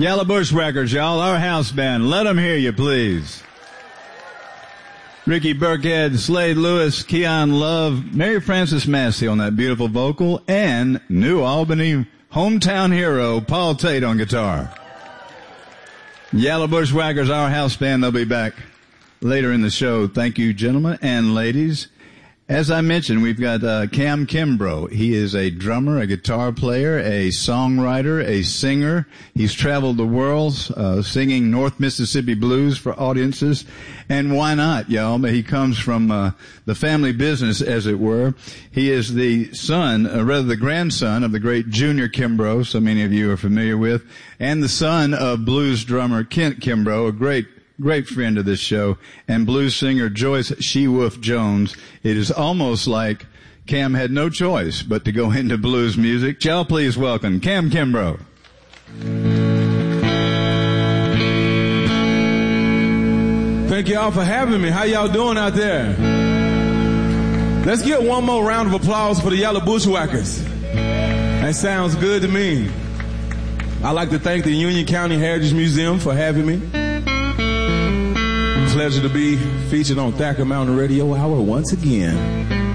Yellow Bushwhackers, y'all, our house band. Let them hear you, please. Ricky Burkhead, Slade Lewis, Keon Love, Mary Frances Massey on that beautiful vocal, and New Albany hometown hero Paul Tate on guitar. Yellow Bushwhackers, our house band. They'll be back later in the show. Thank you, gentlemen and ladies. As I mentioned, we've got Cam Kimbrough. He is a drummer, a guitar player, a songwriter, a singer. He's traveled the world singing North Mississippi blues for audiences. And why not, y'all? He comes from the family business, as it were. He is the son, rather the grandson of the great Junior Kimbrough, so many of you are familiar with, and the son of blues drummer Kent Kimbrough, a great friend of this show, and blues singer Joyce She-Wolf Jones. It is almost like Cam had no choice but to go into blues music. Y'all please welcome Cam Kimbrough. Thank y'all for having me. How y'all doing out there? Let's get one more round of applause for the Yellow Bushwhackers. That sounds good to me. I'd like to thank the Union County Heritage Museum for having me. Pleasure to be featured on Thacker Mountain Radio Hour once again.